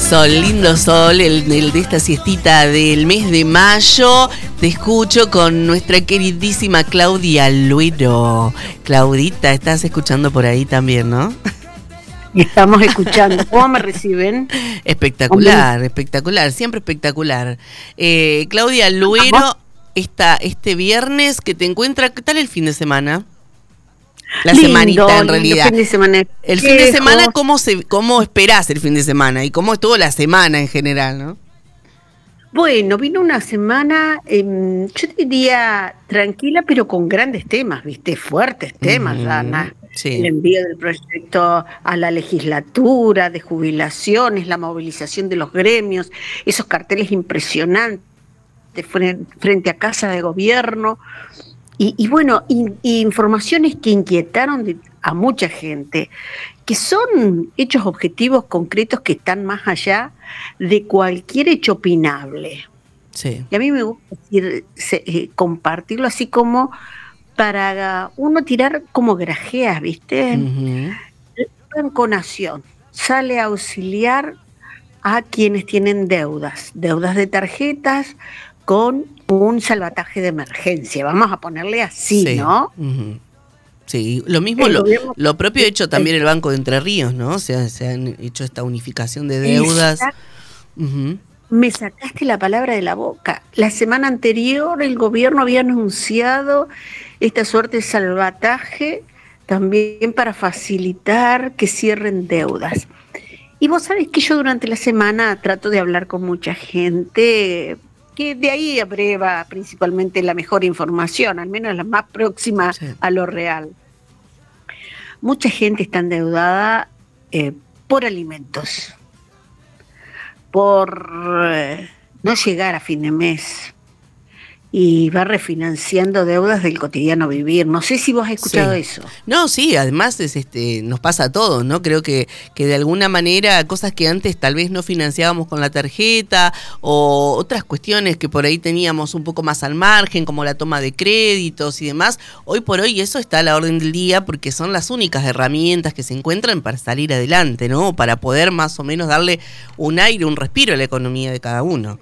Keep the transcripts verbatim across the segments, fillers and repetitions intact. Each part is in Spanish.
sol, lindo sol, el, el de esta siestita del mes de mayo. Te escucho con nuestra queridísima Claudia Luero. Claudita, estás escuchando por ahí también, ¿no? Estamos escuchando. ¿Cómo me reciben? Espectacular, ¿Cómo? espectacular, siempre espectacular. Eh, Claudia Luero, esta, este viernes que te encuentra, ¿qué tal el fin de semana? La lindo, semanita en realidad. Fin de semana. El fin de semana, ¿cómo se, cómo esperás el fin de semana? Y cómo estuvo la semana en general, ¿no? Bueno, vino una semana, eh, yo diría tranquila, pero con grandes temas, ¿viste? Fuertes temas, uh-huh. Ana. Sí. El envío del proyecto a la legislatura, de jubilaciones, la movilización de los gremios, esos carteles impresionantes frente a Casa de Gobierno. Y, y bueno, in, informaciones que inquietaron de, a mucha gente, que son hechos objetivos concretos que están más allá de cualquier hecho opinable. Sí. Y a mí me gusta decir, se, eh, compartirlo así como para uno tirar como grajeas, ¿viste? Uh-huh. El Banco Nación sale a auxiliar a quienes tienen deudas, deudas de tarjetas con un salvataje de emergencia, vamos a ponerle así, sí. ¿no? Uh-huh. Sí, lo mismo, lo, lo propio ha hecho también el Banco de Entre Ríos, ¿no? O sea, se han hecho esta unificación de deudas. Uh-huh. Me sacaste la palabra de la boca. La semana anterior el gobierno había anunciado esta suerte de salvataje también para facilitar que cierren deudas. Y vos sabés que yo durante la semana trato de hablar con mucha gente, que de ahí abreva principalmente la mejor información, al menos la más próxima sí. a lo real. Mucha gente está endeudada eh, por alimentos, por eh, no llegar a fin de mes y va refinanciando deudas del cotidiano vivir. No sé si vos has escuchado sí. eso. No, sí, además es, este, nos pasa a todos, ¿no? Creo que, que de alguna manera cosas que antes tal vez no financiábamos con la tarjeta o otras cuestiones que por ahí teníamos un poco más al margen, como la toma de créditos y demás, hoy por hoy eso está a la orden del día porque son las únicas herramientas que se encuentran para salir adelante, ¿no? Para poder más o menos darle un aire, un respiro a la economía de cada uno.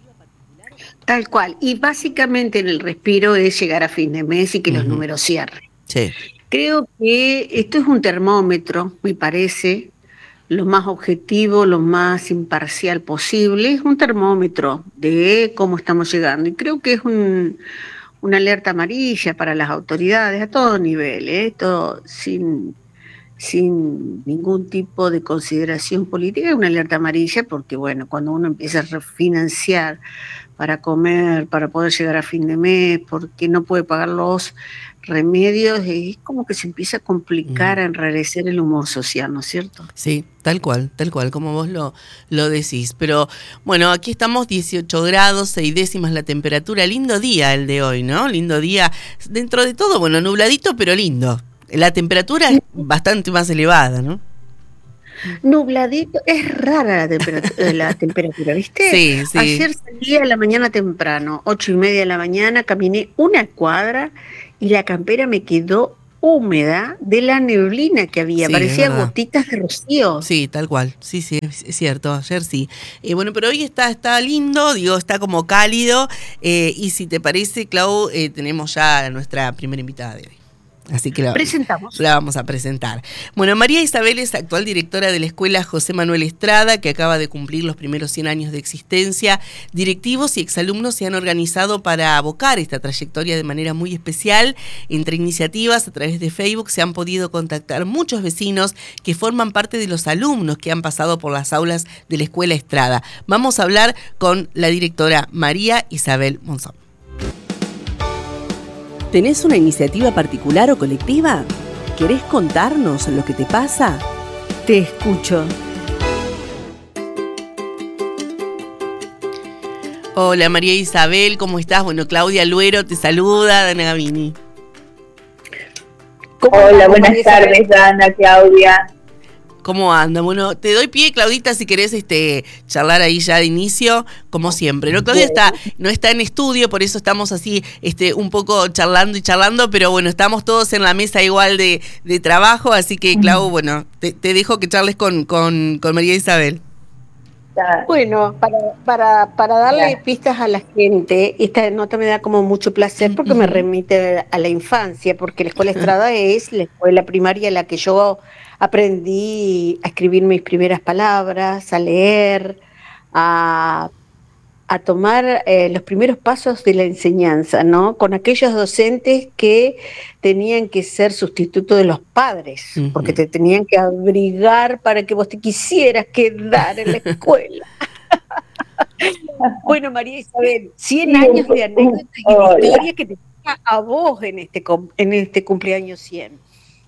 Tal cual, y básicamente en el respiro es llegar a fin de mes y que uh-huh. los números cierren. Sí. Creo que esto es un termómetro, me parece, lo más objetivo, lo más imparcial posible, es un termómetro de cómo estamos llegando, y creo que es un, una alerta amarilla para las autoridades a todo nivel, ¿eh? Todo sin, sin ningún tipo de consideración política, es una alerta amarilla porque, bueno, cuando uno empieza a refinanciar para comer, para poder llegar a fin de mes, porque no puede pagar los remedios, es como que se empieza a complicar, mm. a enrarecer el humor social, ¿no es cierto? Sí, tal cual, tal cual, como vos lo, lo decís. Pero bueno, aquí estamos, dieciocho grados, seis décimas la temperatura, lindo día el de hoy, ¿no? Lindo día, dentro de todo, bueno, nubladito, pero lindo. La temperatura es bastante más elevada, ¿no? Nubladito, es rara la temperatura, la temperatura, ¿viste? Sí, sí. Ayer salí a la mañana temprano, ocho y media de la mañana, caminé una cuadra y la campera me quedó húmeda de la neblina que había, sí, parecía gotitas de rocío. Sí, tal cual, sí, sí, es cierto, ayer sí. Eh, bueno, pero hoy está, está lindo, digo, está como cálido, eh, y si te parece, Clau, eh, tenemos ya a nuestra primera invitada de hoy. Así que la, Presentamos. la vamos a presentar. Bueno, María Isabel es actual directora de la Escuela José Manuel Estrada, que acaba de cumplir los primeros cien años de existencia. Directivos y exalumnos se han organizado para abocar esta trayectoria de manera muy especial. Entre iniciativas, a través de Facebook, se han podido contactar muchos vecinos que forman parte de los alumnos que han pasado por las aulas de la Escuela Estrada. Vamos a hablar con la directora María Isabel Monzón. ¿Tenés una iniciativa particular o colectiva? ¿Querés contarnos lo que te pasa? Te escucho. Hola María Isabel, ¿cómo estás? Bueno, Claudia Luero te saluda, Dana Gavini. Hola, buenas tardes, Dana, Claudia. ¿Cómo anda? Bueno, te doy pie, Claudita, si querés este, charlar ahí ya de inicio, como siempre. ¿No? Claudia está, no está en estudio, por eso estamos así este, un poco charlando y charlando, pero bueno, estamos todos en la mesa igual de, de trabajo, así que, Clau, bueno, te, te dejo que charles con, con, con María Isabel. Bueno, para, para, para darle Ya. pistas a la gente, esta nota me da como mucho placer porque me remite a la infancia, porque la Escuela Estrada es la escuela primaria en la que yo aprendí a escribir mis primeras palabras, a leer, a a tomar eh, los primeros pasos de la enseñanza, ¿no? Con aquellos docentes que tenían que ser sustituto de los padres, porque Ujú. te tenían que abrigar para que vos te quisieras quedar en la escuela. Bueno, María Isabel, cien Sí, un, años de un, anécdotas y de hola. historias que te toca a vos en este, com- en este cumpleaños cien.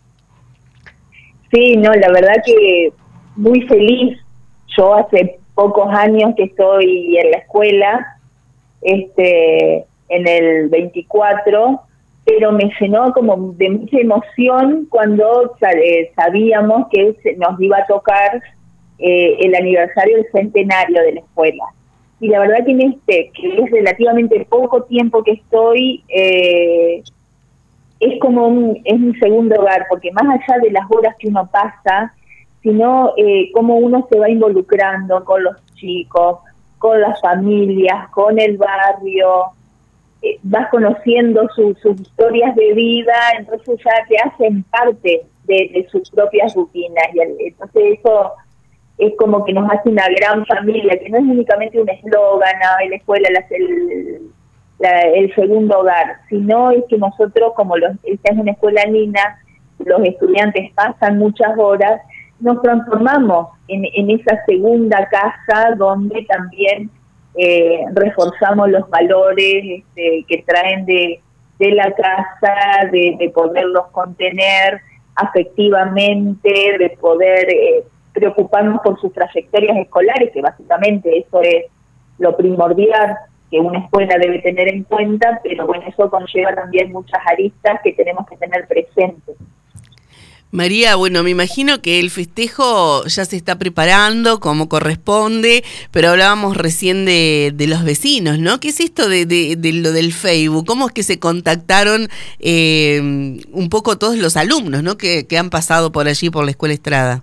Sí, no, la verdad que muy feliz. Yo hace pocos años que estoy en la escuela, este, en el veinticuatro, pero me llenó como de mucha emoción cuando eh, sabíamos que nos iba a tocar eh, el aniversario del centenario de la escuela. Y la verdad que en este, que es relativamente poco tiempo que estoy, eh, es como un, es un segundo hogar, porque más allá de las horas que uno pasa, sino eh, cómo uno se va involucrando con los chicos, con las familias, con el barrio, eh, vas conociendo su, sus historias de vida, entonces ya te hacen parte de, de sus propias rutinas, y el, entonces eso es como que nos hace una gran familia, que no es únicamente un eslogan, ¿no? La escuela, la, el, la, el segundo hogar, sino es que nosotros, como los, esta es una escuela nina, los estudiantes pasan muchas horas, nos transformamos en, en esa segunda casa donde también eh, reforzamos los valores este, que traen de, de la casa, de, de poderlos contener afectivamente, de poder eh, preocuparnos por sus trayectorias escolares, que básicamente eso es lo primordial que una escuela debe tener en cuenta, pero bueno, eso conlleva también muchas aristas que tenemos que tener presentes. María, bueno, me imagino que el festejo ya se está preparando como corresponde, pero hablábamos recién de, de los vecinos, ¿no? ¿Qué es esto de, de, de lo del Facebook? ¿Cómo es que se contactaron eh, un poco todos los alumnos, ¿no? Que, que han pasado por allí, por la Escuela Estrada.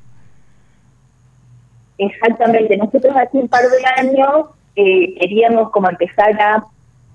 Exactamente, nosotros hace un par de años eh, queríamos como empezar a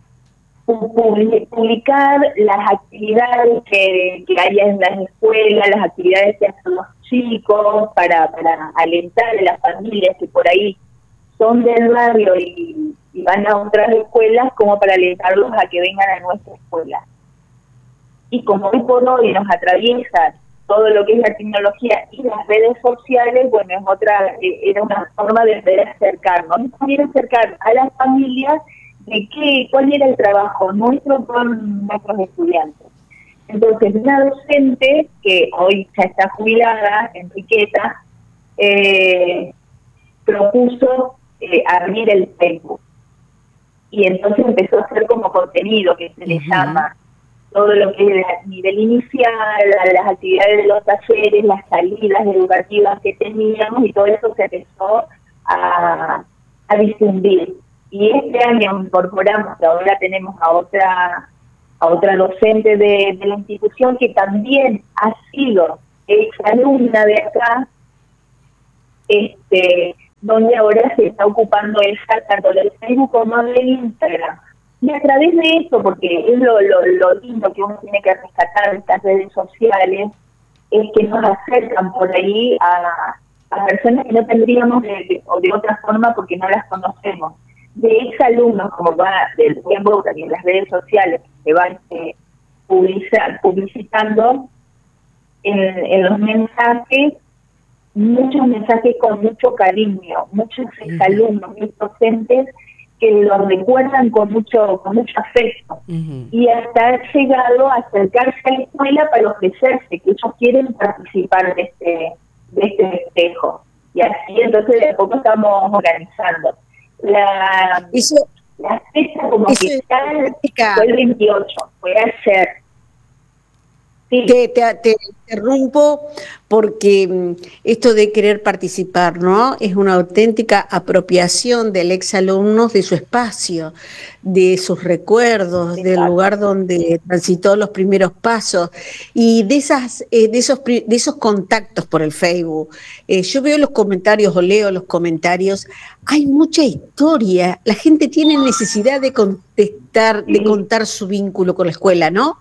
publicar las actividades que, que hay en las escuelas, las actividades que hacen los chicos, para, para alentar a las familias que por ahí son del barrio y, y van a otras escuelas, como para alentarlos a que vengan a nuestra escuela. Y como hoy por hoy nos atraviesa todo lo que es la tecnología y las redes sociales, bueno, es otra, era una forma de poder acercarnos, y también acercar a las familias de qué, cuál era el trabajo nuestro con nuestros estudiantes. Entonces, una docente que hoy ya está jubilada, Enriqueta, eh, propuso eh, abrir el Facebook. Y entonces empezó a hacer como contenido, que se le uh-huh. llama todo lo que es a nivel inicial, las actividades de los talleres, las salidas educativas que teníamos, y todo eso se empezó a, a difundir. Y este año incorporamos, ahora tenemos a otra a otra docente de, de la institución que también ha sido exalumna de acá, este, donde ahora se está ocupando ella tanto del Facebook como del Instagram. Y a través de eso, porque es lo, lo, lo lindo que uno tiene que rescatar de estas redes sociales, es que nos acercan por ahí a, a personas que no tendríamos de, de, o de otra forma porque no las conocemos. De exalumnos, como va del tiempo que en las redes sociales se van eh, publicar, publicitando en, en los mensajes, muchos mensajes con mucho cariño, muchos exalumnos, muchos docentes que lo recuerdan con mucho con mucho afecto, uh-huh. y hasta ha llegado a acercarse a la escuela para ofrecerse, que ellos quieren participar de este de este festejo. Y así entonces de a poco estamos organizando. La, eso, la fecha como que tal fue el veintiocho, fue ayer. Sí. Te, te, te interrumpo porque mm, esto de querer participar, ¿no? Es una auténtica apropiación del exalumno de su espacio, de sus recuerdos, del Exacto. lugar donde transitó los primeros pasos y de esas, eh, de esos, pri- de esos contactos por el Facebook. Eh, yo veo los comentarios o leo los comentarios, hay mucha historia, la gente tiene necesidad de contestar, de Sí. contar su vínculo con la escuela, ¿no?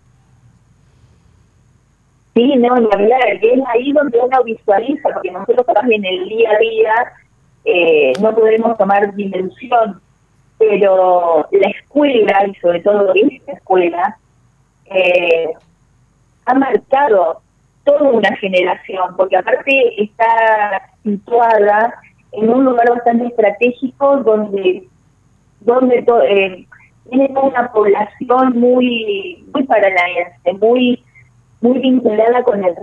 Sí, no, la verdad que es ahí donde uno visualiza, porque nosotros también en el día a día eh, no podemos tomar dimensión, pero la escuela, y sobre todo esta escuela, eh, ha marcado toda una generación, porque aparte está situada en un lugar bastante estratégico donde, donde to, eh, tiene toda una población muy, muy paranaense, muy muy vinculada con el